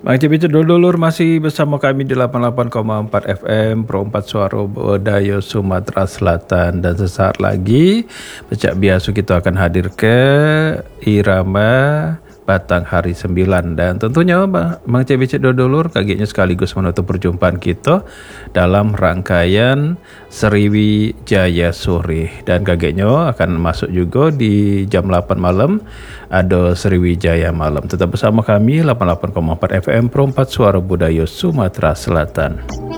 Bang Cipi Dulur masih bersama kami di 88,4 FM Pro 4 Suara Budaya Sumatera Selatan. Dan sesaat lagi Becak Biasu kita akan hadir ke Irama Batang Hari 9. Dan tentunya Bang Cipi Dulur kagetnya sekaligus menutup perjumpaan kita dalam rangkaian Sriwijaya Sore. Dan kagetnya akan masuk juga di jam 8 malam ada Sriwijaya Malam. Tetap bersama kami 88,4 FM Pro 4 Suara Budaya Sumatera Selatan.